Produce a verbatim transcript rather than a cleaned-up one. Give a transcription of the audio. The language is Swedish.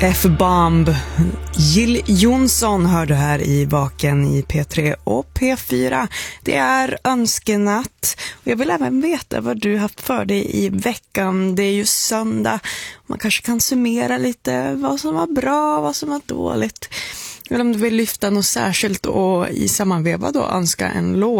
F-bomb. Jill Johnson hör du här i Vaken i P tre och P fyra. Det är önskenatt. Och jag vill även veta vad du haft för dig i veckan. Det är ju söndag. Man kanske kan summera lite vad som var bra, vad som var dåligt. Eller om du vill lyfta något särskilt och i sammanveva då önska en låt.